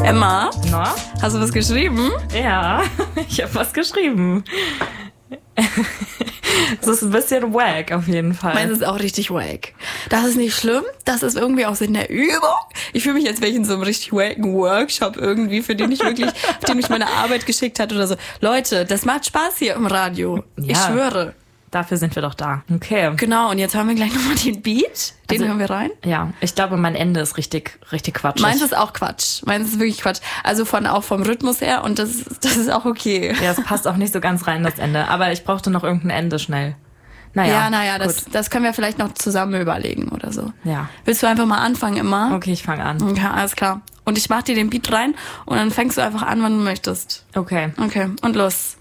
Emma, Na? hast du was geschrieben? Ja, ich habe was geschrieben. Das ist ein bisschen wack auf jeden Fall. Meins ist auch richtig wack. Das ist nicht schlimm. Das ist irgendwie auch Sinn der Übung. Ich fühle mich, als wäre ich in so einem richtig wacken Workshop irgendwie, auf den mich meine Arbeit geschickt hat oder so. Leute, das macht Spaß hier im Radio. Ja. Ich schwöre. Dafür sind wir doch da. Okay. Genau, und jetzt hören wir gleich nochmal den Beat. Den hören wir rein. Ja, ich glaube, mein Ende ist richtig quatschig. Meins ist auch Quatsch. Meins ist wirklich Quatsch. Also auch vom Rhythmus her und das ist auch okay. Ja, es passt auch nicht so ganz rein, das Ende. Aber ich brauchte noch irgendein Ende schnell. Naja, das können wir vielleicht noch zusammen überlegen oder so. Ja. Willst du einfach mal anfangen immer? Okay, ich fange an. Okay, alles klar. Und ich mach dir den Beat rein und dann fängst du einfach an, wann du möchtest. Okay. Okay, und los.